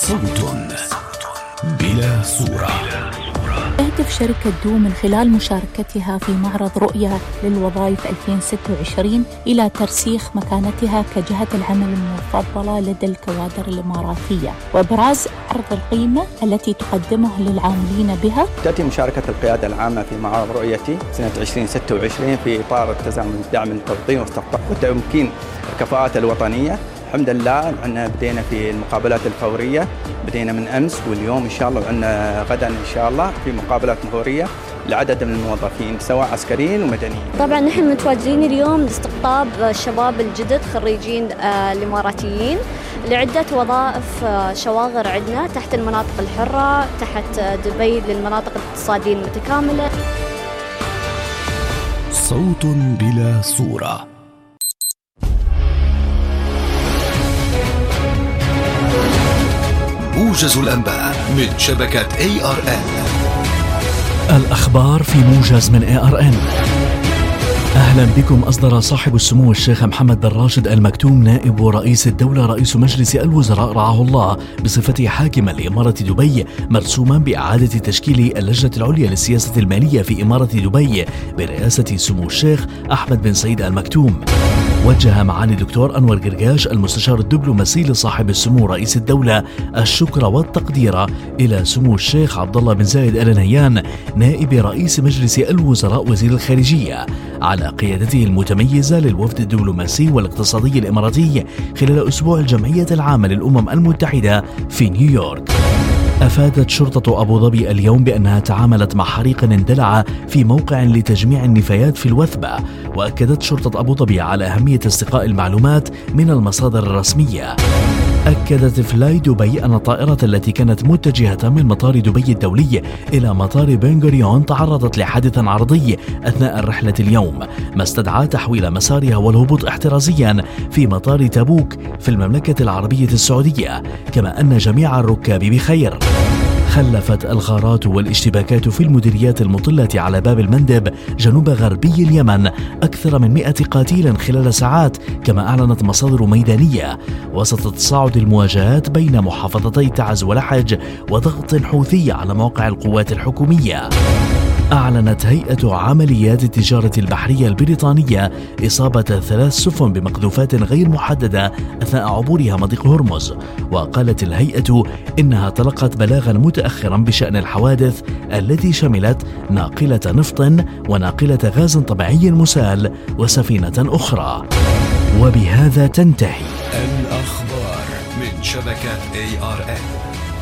صوت بلا صورة. تهدف شركة دو من خلال مشاركتها في معرض رؤية للوظائف 2026 إلى ترسيخ مكانتها كجهة العمل المفضلة لدى الكوادر الإماراتية وإبراز عرض القيمة التي تقدمه للعاملين بها. تأتي مشاركة القيادة العامة في معرض رؤيتي سنة 2026 في إطار التزامن دعم التوطين وتمكين الكفاءات الوطنية. الحمد لله عندنا بدينا في المقابلات الفورية، بدينا من أمس واليوم إن شاء الله، وعندنا غدا إن شاء الله في مقابلات فورية لعدد من الموظفين سواء عسكريين ومدنيين. طبعا نحن متواجدين اليوم لاستقطاب الشباب الجدد خريجين الإماراتيين لعدة وظائف شواغر عندنا تحت المناطق الحرة، تحت دبي للمناطق الاقتصادية المتكاملة. صوت بلا صورة. موجز الأنباء من شبكة ARN. الأخبار في موجز من ARN. أهلا بكم. أصدر صاحب السمو الشيخ محمد بن راشد المكتوم نائب رئيس الدولة رئيس مجلس الوزراء رعاه الله بصفته حاكما لإمارة دبي مرسوما بإعادة تشكيل اللجنة العليا للسياسة المالية في إمارة دبي برئاسة سمو الشيخ أحمد بن سعيد المكتوم. وجه معالي الدكتور أنور قرقاش المستشار الدبلوماسي لصاحب السمو رئيس الدولة الشكر والتقدير إلى سمو الشيخ عبد الله بن زايد آل نهيان نائب رئيس مجلس الوزراء وزير الخارجية على قيادته المتميزة للوفد الدبلوماسي والاقتصادي الإماراتي خلال أسبوع الجمعية العامة للأمم المتحدة في نيويورك. أفادت شرطة أبو ظبي اليوم بأنها تعاملت مع حريق اندلع في موقع لتجميع النفايات في الوثبة. وأكدت شرطة أبو ظبي على أهمية استقاء المعلومات من المصادر الرسمية. أكدت فلاي دبي أن الطائرة التي كانت متجهة من مطار دبي الدولي إلى مطار بن غوريون تعرضت لحادث عرضي أثناء الرحلة اليوم، ما استدعى تحويل مسارها والهبوط احترازيا في مطار تبوك في المملكة العربية السعودية، كما أن جميع الركاب بخير. خلفت الغارات والاشتباكات في المديريات المطلة على باب المندب جنوب غربي اليمن أكثر من 100 قتيلا خلال ساعات، كما أعلنت مصادر ميدانية، وسط تصاعد المواجهات بين محافظتي تعز ولحج وضغط حوثي على مواقع القوات الحكومية. أعلنت هيئة عمليات التجارة البحرية البريطانية إصابة 3 سفن بمقذوفات غير محددة أثناء عبورها مضيق هرمز. وقالت الهيئة إنها تلقت بلاغا متأخرا بشأن الحوادث التي شملت ناقلة نفط وناقلة غاز طبيعي مسال وسفينة أخرى. وبهذا تنتهي الأخبار من شبكة ARN.